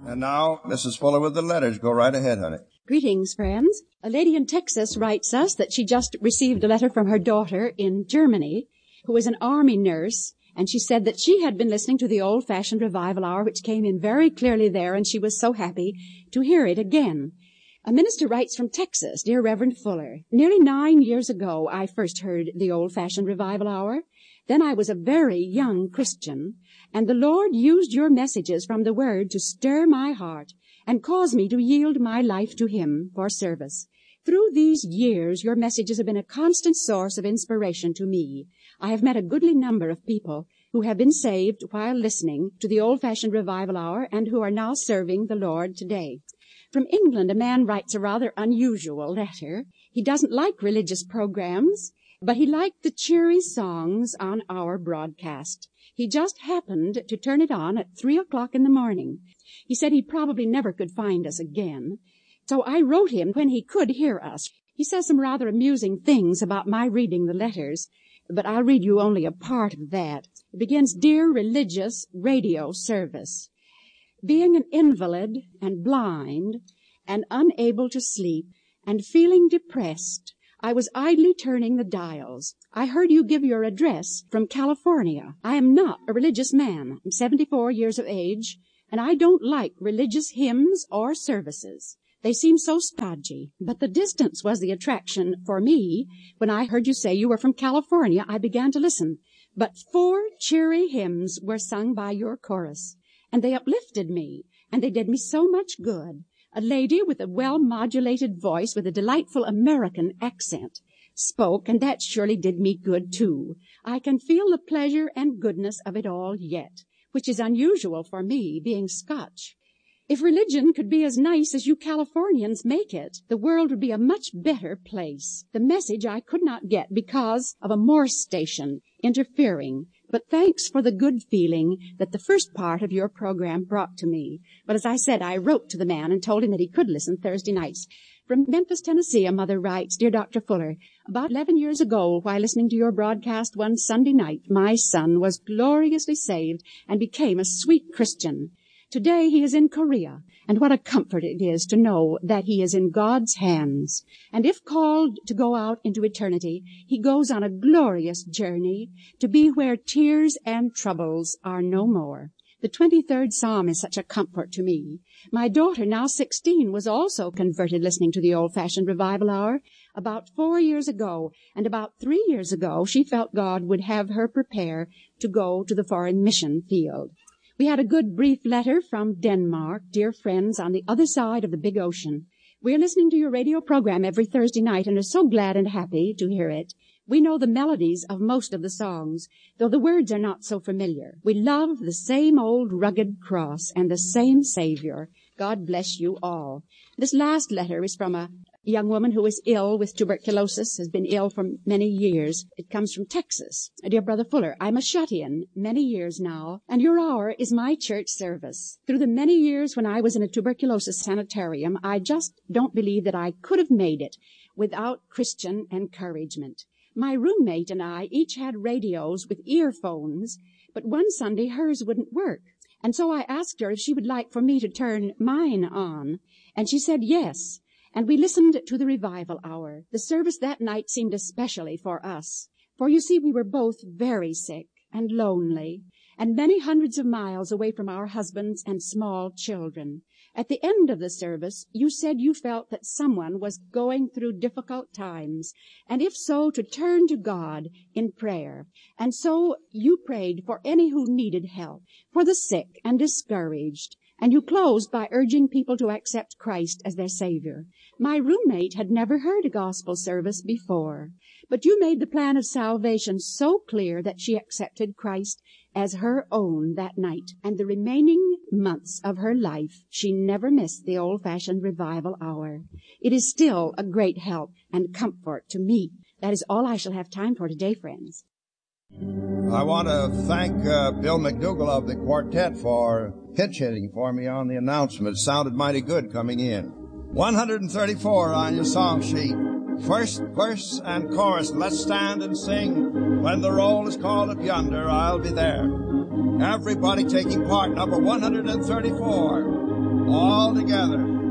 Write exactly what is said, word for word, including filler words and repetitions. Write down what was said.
And now, Missus Fuller with the letters. Go right ahead, honey. Greetings, friends. A lady in Texas writes us that she just received a letter from her daughter in Germany, who is an army nurse, and she said that she had been listening to the old-fashioned revival hour, which came in very clearly there, and she was so happy to hear it again. A minister writes from Texas, Dear Reverend Fuller, nearly nine years ago I first heard the old-fashioned revival hour. Then I was a very young Christian, and the Lord used your messages from the Word to stir my heart and cause me to yield my life to Him for service. Through these years, your messages have been a constant source of inspiration to me. I have met a goodly number of people who have been saved while listening to the old-fashioned revival hour and who are now serving the Lord today. From England, a man writes a rather unusual letter. He doesn't like religious programs, but he liked the cheery songs on our broadcast. He just happened to turn it on at three o'clock in the morning. He said he probably never could find us again. So I wrote him when he could hear us. He says some rather amusing things about my reading the letters, but I'll read you only a part of that. It begins, Dear Religious Radio Service. Being an invalid and blind and unable to sleep and feeling depressed, I was idly turning the dials. I heard you give your address from California. I am not a religious man. I'm seventy-four years of age, and I don't like religious hymns or services. They seem so stodgy. But the distance was the attraction for me. When I heard you say you were from California, I began to listen. But four cheery hymns were sung by your chorus, and they uplifted me, and they did me so much good. A lady with a well-modulated voice with a delightful American accent spoke, and that surely did me good, too. I can feel the pleasure and goodness of it all yet, which is unusual for me, being Scotch. If religion could be as nice as you Californians make it, the world would be a much better place. The message I could not get because of a Morse station interfering, but thanks for the good feeling that the first part of your program brought to me. But as I said, I wrote to the man and told him that he could listen Thursday nights. From Memphis, Tennessee, a mother writes, Dear Doctor Fuller, about eleven years ago, while listening to your broadcast one Sunday night, my son was gloriously saved and became a sweet Christian. Today he is in Korea, and what a comfort it is to know that he is in God's hands. And if called to go out into eternity, he goes on a glorious journey to be where tears and troubles are no more. The twenty-third Psalm is such a comfort to me. My daughter, now sixteen, was also converted listening to the old-fashioned revival hour about four years ago, and about three years ago she felt God would have her prepare to go to the foreign mission field. We had a good brief letter from Denmark, dear friends on the other side of the big ocean. We're listening to your radio program every Thursday night and are so glad and happy to hear it. We know the melodies of most of the songs, though the words are not so familiar. We love the same old rugged cross and the same Savior. God bless you all. This last letter is from a young woman who is ill with tuberculosis, has been ill for many years. It comes from Texas. Dear Brother Fuller, I'm a shut-in many years now, and your hour is my church service. Through the many years when I was in a tuberculosis sanitarium, I just don't believe that I could have made it without Christian encouragement. My roommate and I each had radios with earphones, but one Sunday hers wouldn't work. And so I asked her if she would like for me to turn mine on, and she said yes. And we listened to the revival hour. The service that night seemed especially for us, for you see we were both very sick and lonely, and many hundreds of miles away from our husbands and small children. At the end of the service, you said you felt that someone was going through difficult times, and if so, to turn to God in prayer. And so you prayed for any who needed help, for the sick and discouraged, and you closed by urging people to accept Christ as their Savior. My roommate had never heard a gospel service before, but you made the plan of salvation so clear that she accepted Christ as her own that night, and the remaining months of her life she never missed the old-fashioned revival hour. It is still a great help and comfort to me. That is all I shall have time for today, friends. I want to thank uh, Bill McDougall of the quartet for pitch hitting for me on the announcement. It sounded mighty good coming in. one hundred thirty-four on your song sheet. First verse and chorus. Let's stand and sing. When the roll is called up yonder, I'll be there. Everybody taking part. Number one hundred thirty-four. all together.